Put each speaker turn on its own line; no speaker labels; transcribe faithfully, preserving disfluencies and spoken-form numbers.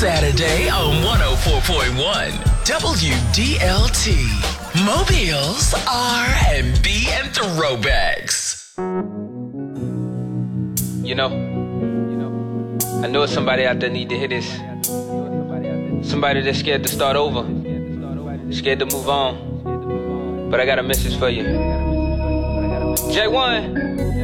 Saturday on one oh four point one W D L T. Mobile's R and B and throwbacks.
You know, I know somebody out there need to hear this. Somebody that's scared to start over, scared to move on. But I got a message for you. J one.